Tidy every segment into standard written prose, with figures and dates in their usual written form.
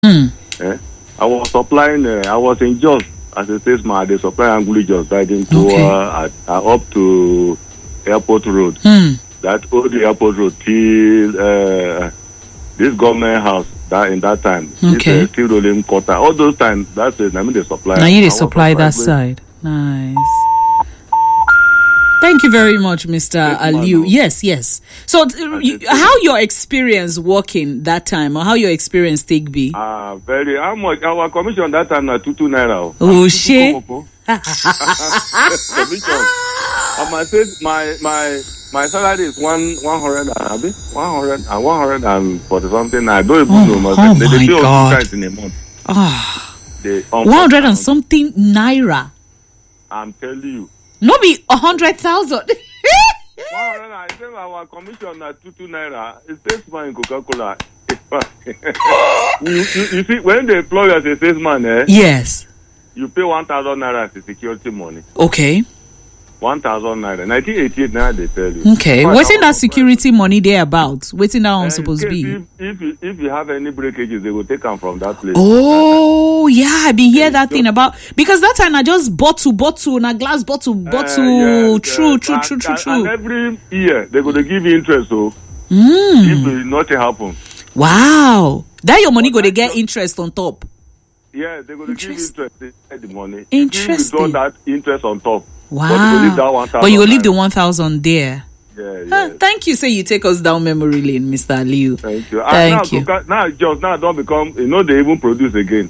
Eh? I was supplying. I was in Jos as a salesman. They supply Anguli Jos, riding to up to Airport Road. That old Airport Road till this government house. That in that time, Okay. Still rolling quarter. All those times, that's it. I mean, they supply. Now you supply that side. Nice. Thank you very much, Mr. Aliu. Yes. So, how your experience working that time, or how your experience take be? Very. How much? Our commission that time na 22 naira. Oh shit! Commission. My salary is 140 something. I don't even know. Oh they my pay us God. twice in a month. 100 and something naira. I'm telling you. No be 100,000. 100. I say our commission na 22 naira. It takes money in Coca-Cola. you see, when they employ you as a salesman, Yes. you pay 1,000 naira as a security money. Okay. 1,000 naira. 1988 naira they tell you. Okay. What's in that security money there about? What's in that one supposed to be? If you have any breakages, they will take them from that place. Oh yeah, I been hear that thing about, because that time I just bottle na glass bottle. True. And every year they go to give you interest. So if nothing happen. Wow, that your money go to get interest on top. Yeah, they go to give you interest. They get the money. Interesting. You withdraw that interest on top. Wow. But you will leave the 1,000 there. Yeah. Thank you. Say you take us down memory lane, Mr. Aliu. Thank you. Thank you. Now don't become. They even produce again.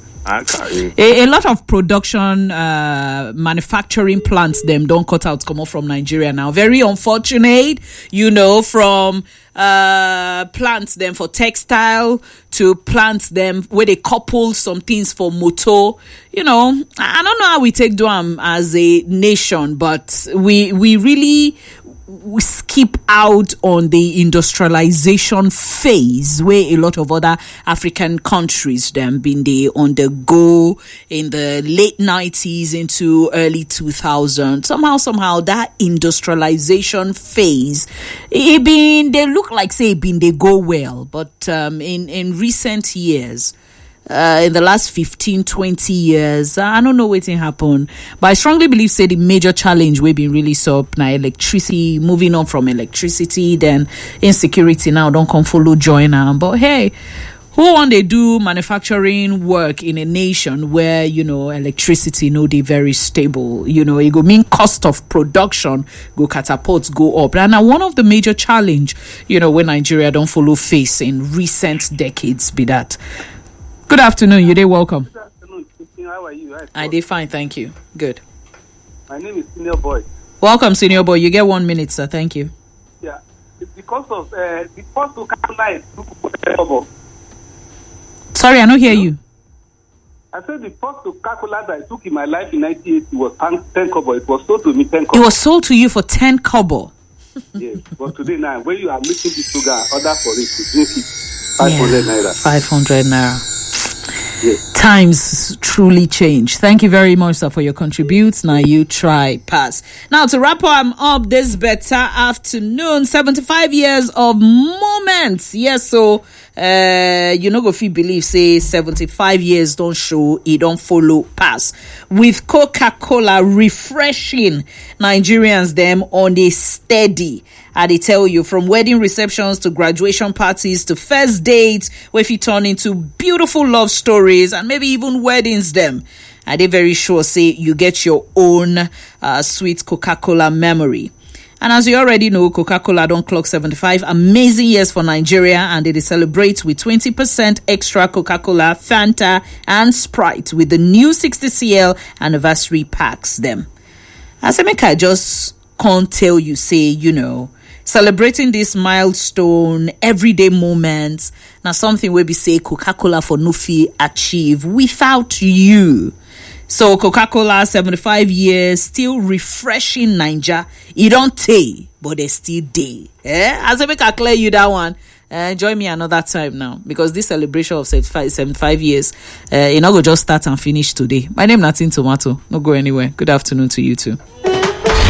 A lot of production, manufacturing plants them don't cut out come off from Nigeria now. Very unfortunate, from plants them for textile to plants them where they couple some things for motor. I don't know how we take them as a nation, but we really skip out on the industrialization phase where a lot of other African countries them been they on the go in the late 90s into early 2000s. Somehow that industrialization phase they look like say they go well, but in recent years, in the last 15-20 years, I don't know what happened, but I strongly believe say the major challenge we've been really solved now electricity. Moving on from electricity, then insecurity now don't come follow join now. But hey, who want they do manufacturing work in a nation where electricity they very stable? It go mean cost of production go catapults go up. And now one of the major challenge when Nigeria don't follow face in recent decades be that. Good afternoon. You're welcome. Good afternoon. How are you? I did fine, thank you. Good. My name is Senior Boy. Welcome, Senior Boy. You get 1 minute, sir. Thank you. Yeah. It's because of the first Coca-Cola. Sorry, I don't hear you. I said the first Coca-Cola that I took in my life in 1980 was 10 kobo. It was sold to me 10 kobo. It was sold to you for 10 kobo. Yes, but today now, when you are making the sugar, order for it to drink it, 500 naira. 500 naira. Yes. Times truly change. Thank you very much, sir, for your contributes. Now you try pass. Now to wrap up this better afternoon, 75 years of moments. Yes, so go feel believe say 75 years don't show, it don't follow pass. With Coca-Cola refreshing Nigerians them on a steady. they tell you, from wedding receptions to graduation parties to first dates, where if you turn into beautiful love stories and maybe even weddings them. They very sure say you get your own sweet Coca-Cola memory. And as you already know, Coca-Cola don't clock 75 amazing years for Nigeria, and they celebrate with 20% extra Coca-Cola, Fanta, and Sprite with the new 60cl anniversary packs them. As I make, I just can't tell you, say, celebrating this milestone, everyday moments, now something where we say Coca-Cola for Nufi achieve without you. So Coca-Cola 75 years, still refreshing Naija. It don't take, but they still day. As I make I clear you that one, join me another time now, because this celebration of 75 years, not go just start and finish today. My name is Natin Tomato. No go anywhere. Good afternoon to you too.